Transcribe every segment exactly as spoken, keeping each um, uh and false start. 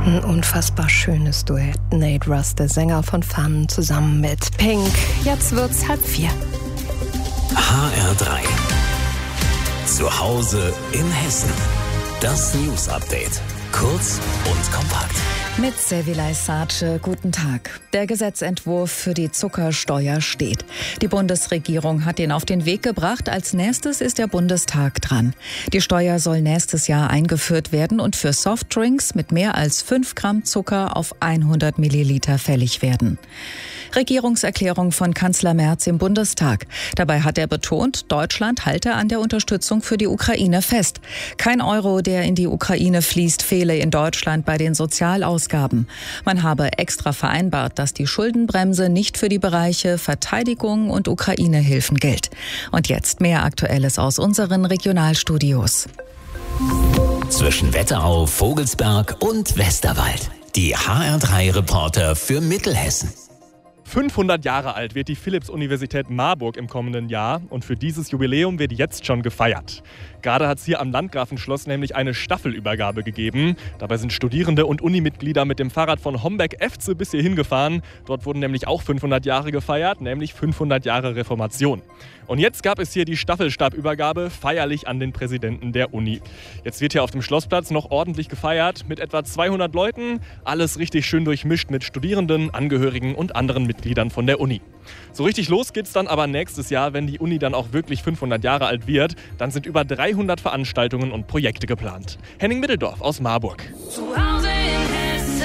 Ein unfassbar schönes Duett. Nate Russ, der Sänger von Fun, zusammen mit Pink. Jetzt wird's halb vier. H R drei. Zu Hause in Hessen. Das News Update. Kurz und kompakt. Mit Sevilay Sace, guten Tag. Der Gesetzentwurf für die Zuckersteuer steht. Die Bundesregierung hat ihn auf den Weg gebracht. Als nächstes ist der Bundestag dran. Die Steuer soll nächstes Jahr eingeführt werden und für Softdrinks mit mehr als fünf Gramm Zucker auf hundert Milliliter fällig werden. Regierungserklärung von Kanzler Merz im Bundestag. Dabei hat er betont, Deutschland halte an der Unterstützung für die Ukraine fest. Kein Euro, der in die Ukraine fließt, fehle in Deutschland bei den Sozialausgaben. Man habe extra vereinbart, dass die Schuldenbremse nicht für die Bereiche Verteidigung und Ukraine-Hilfen gilt. Und jetzt mehr Aktuelles aus unseren Regionalstudios. Zwischen Wetterau, Vogelsberg und Westerwald. Die H R drei Reporter für Mittelhessen. fünfhundert Jahre alt wird die Philipps-Universität Marburg im kommenden Jahr und für dieses Jubiläum wird jetzt schon gefeiert. Gerade hat es hier am Landgrafenschloss nämlich eine Staffelübergabe gegeben. Dabei sind Studierende und Unimitglieder mit dem Fahrrad von Homberg-Efze bis hier hingefahren. Dort wurden nämlich auch fünfhundert Jahre gefeiert, nämlich fünfhundert Jahre Reformation. Und jetzt gab es hier die Staffelstabübergabe feierlich an den Präsidenten der Uni. Jetzt wird hier auf dem Schlossplatz noch ordentlich gefeiert mit etwa zweihundert Leuten. Alles richtig schön durchmischt mit Studierenden, Angehörigen und anderen Mitgliedern von der Uni. So richtig los geht's dann aber nächstes Jahr, wenn die Uni dann auch wirklich fünfhundert Jahre alt wird. Dann sind über dreihundert Veranstaltungen und Projekte geplant. Henning Mitteldorf aus Marburg. Zu Hause in Hessen.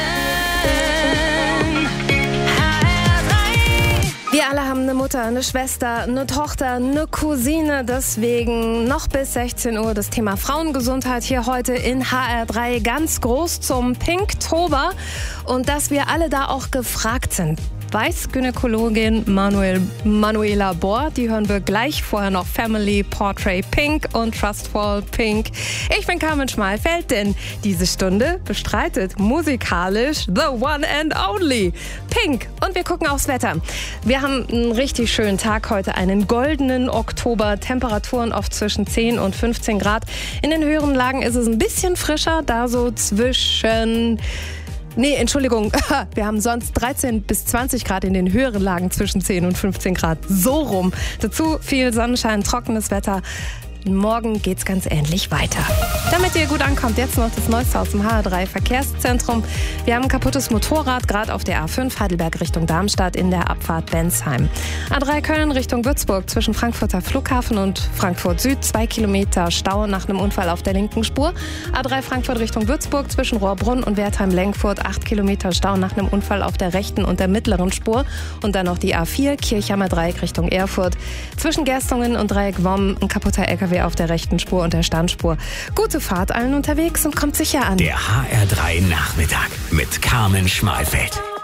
H R drei. Wir alle haben eine Mutter, eine Schwester, eine Tochter, eine Cousine. Deswegen noch bis sechzehn Uhr das Thema Frauengesundheit hier heute in H R drei ganz groß zum Pinktober. Und dass wir alle da auch gefragt sind. Weiß Gynäkologin Manuel, Manuela Bohr, die hören wir gleich. Vorher noch Family Portrait Pink und Trustful Pink. Ich bin Carmen Schmalfeld, denn diese Stunde bestreitet musikalisch the one and only Pink. Und wir gucken aufs Wetter. Wir haben einen richtig schönen Tag heute, einen goldenen Oktober. Temperaturen oft zwischen zehn und fünfzehn Grad. In den höheren Lagen ist es ein bisschen frischer, da so zwischen... Nee, Entschuldigung, wir haben sonst dreizehn bis zwanzig Grad in den höheren Lagen zwischen zehn und fünfzehn Grad. So rum. Dazu viel Sonnenschein, trockenes Wetter. Morgen geht's ganz ähnlich weiter. Damit ihr gut ankommt, jetzt noch das Neueste aus dem H R drei Verkehrszentrum. Wir haben ein kaputtes Motorrad, gerade auf der A fünf Heidelberg Richtung Darmstadt in der Abfahrt Bensheim. A drei Köln Richtung Würzburg zwischen Frankfurter Flughafen und Frankfurt Süd. Zwei Kilometer Stau nach einem Unfall auf der linken Spur. A drei Frankfurt Richtung Würzburg zwischen Rohrbrunn und Wertheim-Lenkfurt. Acht Kilometer Stau nach einem Unfall auf der rechten und der mittleren Spur. Und dann noch die A vier Kirchheimer Dreieck Richtung Erfurt. Zwischen Gerstungen und Dreieck Womm ein kaputter L K W auf der rechten Spur und der Standspur. Gute Fahrt allen unterwegs und kommt sicher an. Der H R drei Nachmittag mit Carmen Schmalfeld.